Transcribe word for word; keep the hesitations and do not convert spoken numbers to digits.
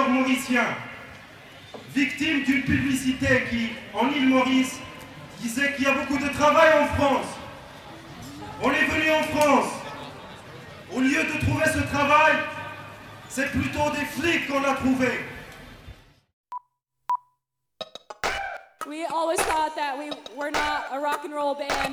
chanteurs mauriciens, victimes d'une publicité qui, en île Maurice, disait qu'il y a beaucoup de travail en France. On est venu en France. Au lieu de trouver ce travail, c'est plutôt des flics qu'on a trouvé. We always thought that we were not a rock and roll band.